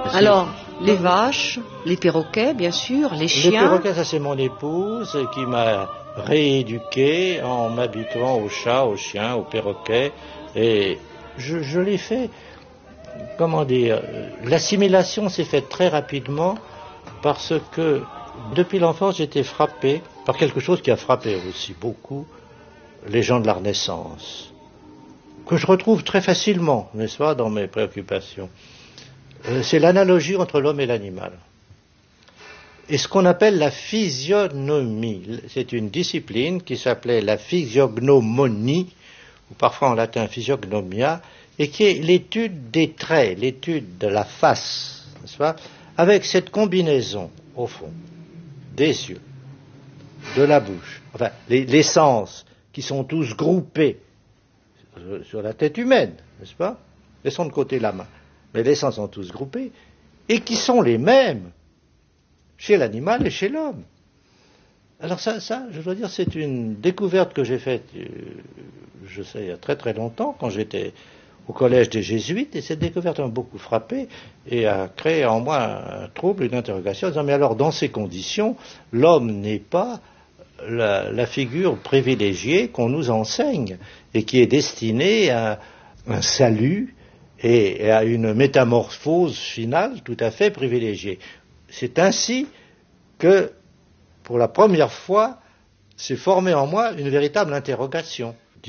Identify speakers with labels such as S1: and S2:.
S1: Alors, les vaches, les perroquets, bien sûr, les chiens.
S2: Les perroquets, ça c'est mon épouse qui m'a rééduqué en m'habituant aux chats, aux chiens, aux perroquets. Et je l'ai fait, comment dire, l'assimilation s'est faite très rapidement parce que depuis l'enfance j'étais frappé par quelque chose qui a frappé aussi beaucoup les gens de la Renaissance, que je retrouve très facilement, n'est-ce pas, dans mes préoccupations. C'est l'analogie entre l'homme et l'animal. Et ce qu'on appelle la physionomie, c'est une discipline qui s'appelait la physiognomonie, ou parfois en latin physiognomia, et qui est l'étude des traits, l'étude de la face, n'est-ce pas, avec cette combinaison, au fond, des yeux, de la bouche, enfin, les sens qui sont tous groupés sur la tête humaine, n'est-ce pas? Laissons de côté la main. Mais les sens sont tous groupés, et qui sont les mêmes chez l'animal et chez l'homme. Alors ça, je dois dire, c'est une découverte que j'ai faite, je sais, il y a très très longtemps, quand j'étais au collège des Jésuites, et cette découverte m'a beaucoup frappé et a créé en moi un trouble, une interrogation, en disant, mais alors dans ces conditions, l'homme n'est pas la figure privilégiée qu'on nous enseigne et qui est destinée à un salut et à une métamorphose finale tout à fait privilégiée. C'est ainsi que, pour la première fois, s'est formée en moi une véritable interrogation.